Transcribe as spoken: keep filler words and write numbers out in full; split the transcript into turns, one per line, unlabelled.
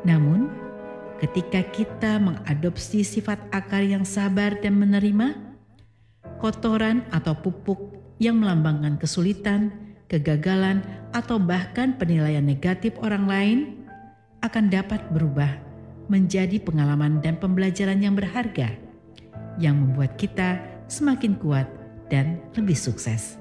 Namun, ketika kita mengadopsi sifat akar yang sabar dan menerima, kotoran atau pupuk yang melambangkan kesulitan, kegagalan, atau bahkan penilaian negatif orang lain akan dapat berubah menjadi pengalaman dan pembelajaran yang berharga, yang membuat kita semakin kuat dan lebih sukses.